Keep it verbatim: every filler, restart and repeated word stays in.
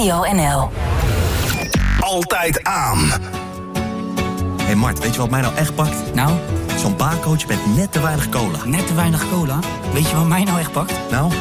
Radio N L. Altijd aan. Hé hey Mart, weet je wat mij nou echt pakt? Nou? Zo'n baarcoach met net te weinig cola. Net te weinig cola? Weet je wat mij nou echt pakt? Nou?